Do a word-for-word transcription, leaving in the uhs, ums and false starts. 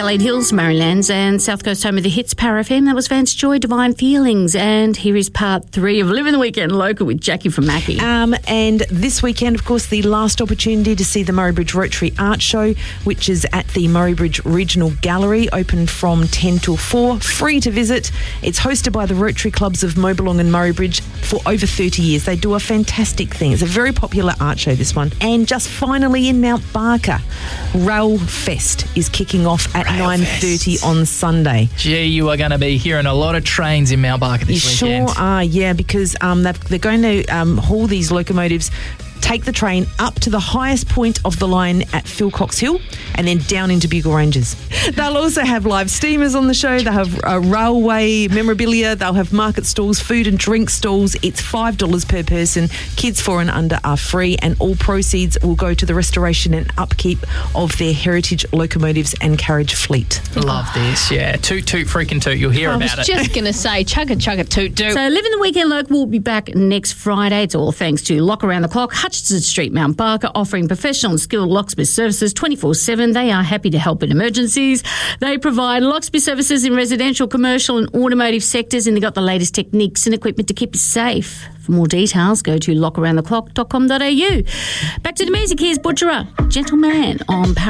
Adelaide Hills, Marilands and South Coast home of the hits, Power F M. That was Vance Joy, Divine Feelings. And here is part three of Living the Weekend Local with Jackie from Mackie. Um, and this weekend, of course, the last opportunity to see the Murray Bridge Rotary Art Show, which is at the Murray Bridge Regional Gallery, open from ten till four, free to visit. It's hosted by the Rotary Clubs of Mobilong and Murray Bridge for over thirty years. They do a fantastic thing. It's a very popular art show, this one. And just finally in Mount Barker, Rail Fest is kicking off at nine thirty on Sunday. Gee, you are going to be hearing a lot of trains in Mount Barker this you weekend. You sure are, yeah, because um, they're going to um, haul these locomotives, take the train up to the highest point of the line at Philcox Hill and then down into Bugle Ranges. They'll also have live steamers on the show. They'll have uh, railway memorabilia. They'll have market stalls, food and drink stalls. It's five dollars per person. Kids four and under are free, and all proceeds will go to the restoration and upkeep of their heritage locomotives and carriage fleet. Love this, yeah. Toot, toot, freaking toot. You'll hear I about was it. just going to say, chugga, chugga, toot, toot. So Living the Weekend Local will be back next Friday. It's all thanks to Lock Around the Clock, Hutchinson Street, Mount Barker, offering professional and skilled locksmith services twenty-four seven. They are happy to help in emergencies. They provide locksmith services in residential, commercial and automotive sectors, and they've got the latest techniques and equipment to keep you safe. For more details, go to lock around the clock dot com dot a u. Back to the music. Here's Butcherer, Gentleman on Power.